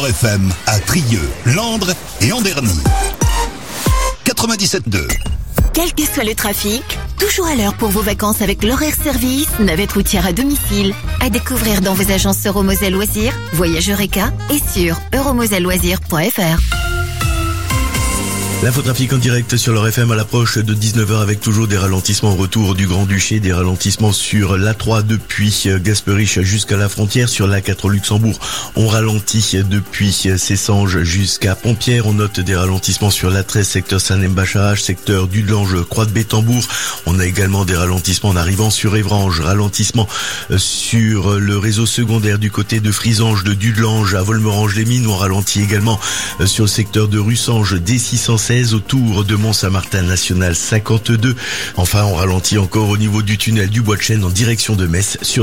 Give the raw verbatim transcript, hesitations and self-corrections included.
leur F M à Trieux, Landres et Anderny. quatre-vingt-dix-sept deux. Quel que soit le trafic, toujours à l'heure pour vos vacances avec l'horaire service, navette routière à domicile. À découvrir dans vos agences Euromoselle Loisirs, Voyage Eureka et sur euromoselle loisirs point f r. L'infotrafic en direct sur leur F M à l'approche de dix-neuf heures avec toujours des ralentissements au retour du Grand-Duché, des ralentissements sur l'A trois depuis Gasperich jusqu'à la frontière, sur l'A quatre Luxembourg. On ralentit depuis Cessanges jusqu'à Pompières. On note des ralentissements sur l'A treize secteur Saint-Nem-Bacharach, secteur Dudelange, Croix-de-Bétambourg. On a également des ralentissements en arrivant sur Évranges, ralentissement sur le réseau secondaire du côté de Frisange, de Dudelange à Volmerange-les-Mines. On ralentit également sur le secteur de Russange, D six cent seize autour de Mont-Saint-Martin national cinquante-deux. Enfin, on ralentit encore au niveau du tunnel du Bois de Chêne en direction de Metz sur